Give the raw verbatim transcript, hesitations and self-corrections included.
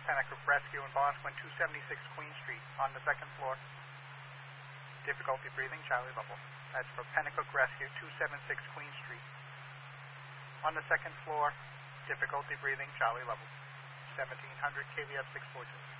Pennacook Rescue in Bosquen, two seventy-six Queen Street, on the second floor. Difficulty breathing, Charlie level. That's for Pennacook Rescue, two seventy-six Queen Street. On the second floor, difficulty breathing, Charlie level. seventeen hundred K V S six four two.